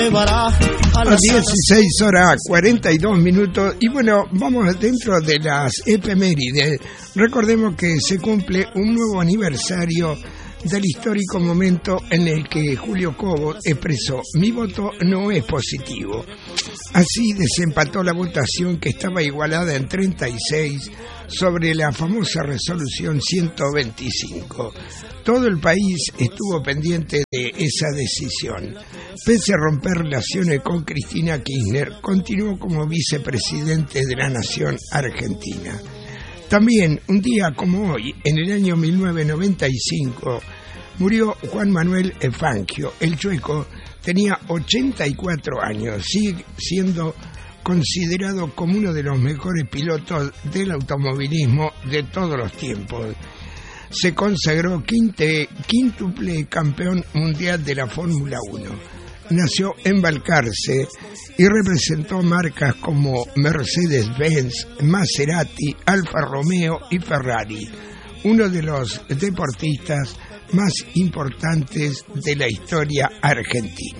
A 16 horas 42 minutos y bueno, vamos dentro de las efemérides. Recordemos que se cumple un nuevo aniversario del histórico momento en el que Julio Cobo expresó: mi voto no es positivo. Así desempató la votación, que estaba igualada en 36 sobre la famosa resolución 125. Todo el país estuvo pendiente de esa decisión. Pese a romper relaciones con Cristina Kirchner, continuó como vicepresidente de la nación argentina. También, un día como hoy, en el año 1995, murió Juan Manuel Fangio, el Chueco. Tenía 84 años, sigue siendo considerado como uno de los mejores pilotos del automovilismo de todos los tiempos. Se consagró quíntuple campeón mundial de la Fórmula 1. Nació en Balcarce y representó marcas como Mercedes-Benz, Maserati, Alfa Romeo y Ferrari. Uno de los deportistas más importantes de la historia argentina.